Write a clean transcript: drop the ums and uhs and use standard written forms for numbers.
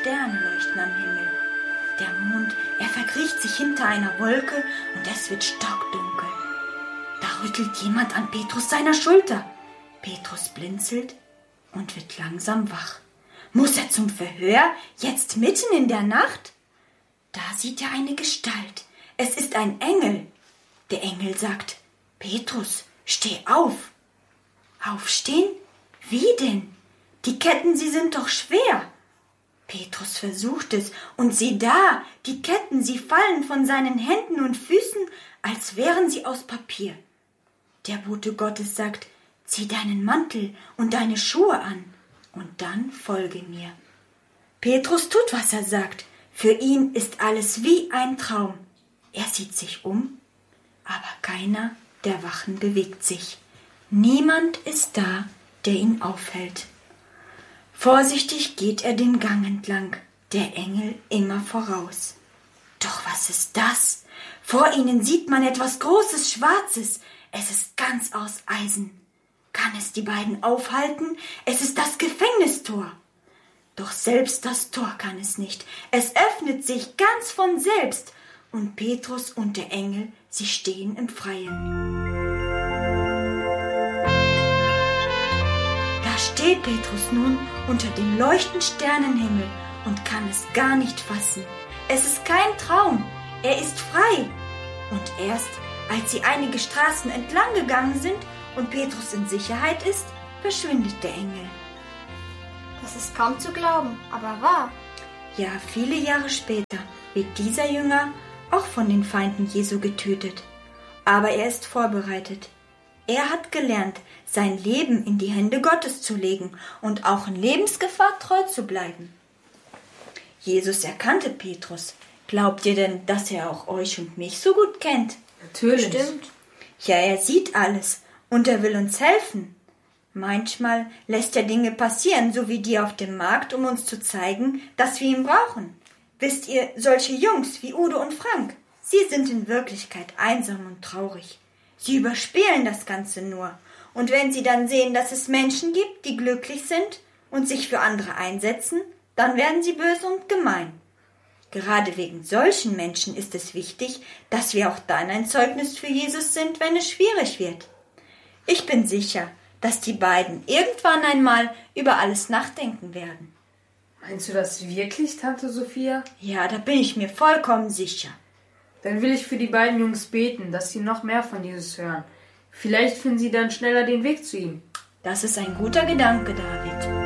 Sterne leuchten am Himmel. Der Mond, er verkriecht sich hinter einer Wolke und es wird stockdunkel. Da rüttelt jemand an Petrus seiner Schulter. Petrus blinzelt und wird langsam wach. Muss er zum Verhör, jetzt mitten in der Nacht? Da sieht er eine Gestalt. Es ist ein Engel. Der Engel sagt: Petrus, steh auf. Aufstehen? Wie denn? Die Ketten, sie sind doch schwer. Petrus versucht es, und sieh da, die Ketten, sie fallen von seinen Händen und Füßen, als wären sie aus Papier. Der Bote Gottes sagt: Zieh deinen Mantel und deine Schuhe an, und dann folge mir. Petrus tut, was er sagt. Für ihn ist alles wie ein Traum. Er sieht sich um, aber keiner der Wachen bewegt sich. Niemand ist da, der ihn aufhält. Vorsichtig geht er den Gang entlang, der Engel immer voraus. Doch was ist das? Vor ihnen sieht man etwas Großes, Schwarzes. Es ist ganz aus Eisen. Kann es die beiden aufhalten? Es ist das Gefängnistor. Doch selbst das Tor kann es nicht. Es öffnet sich ganz von selbst. Und Petrus und der Engel, sie stehen im Freien. Da steht Petrus nun unter dem leuchtenden Sternenhimmel und kann es gar nicht fassen. Es ist kein Traum, er ist frei. Und erst, als sie einige Straßen entlang gegangen sind und Petrus in Sicherheit ist, verschwindet der Engel. Das ist kaum zu glauben, aber wahr. Ja, viele Jahre später wird dieser Jünger auch von den Feinden Jesu getötet. Aber er ist vorbereitet. Er hat gelernt, sein Leben in die Hände Gottes zu legen und auch in Lebensgefahr treu zu bleiben. Jesus erkannte Petrus. Glaubt ihr denn, dass er auch euch und mich so gut kennt? Natürlich. Stimmt. Ja, er sieht alles und er will uns helfen. Manchmal lässt er Dinge passieren, so wie die auf dem Markt, um uns zu zeigen, dass wir ihn brauchen. Wisst ihr, solche Jungs wie Udo und Frank, sie sind in Wirklichkeit einsam und traurig. Sie überspielen das Ganze nur. Und wenn sie dann sehen, dass es Menschen gibt, die glücklich sind und sich für andere einsetzen, dann werden sie böse und gemein. Gerade wegen solchen Menschen ist es wichtig, dass wir auch dann ein Zeugnis für Jesus sind, wenn es schwierig wird. Ich bin sicher, dass die beiden irgendwann einmal über alles nachdenken werden. Meinst du das wirklich, Tante Sophia? Ja, da bin ich mir vollkommen sicher. Dann will ich für die beiden Jungs beten, dass sie noch mehr von Jesus hören. Vielleicht finden sie dann schneller den Weg zu ihm. Das ist ein guter Gedanke, David.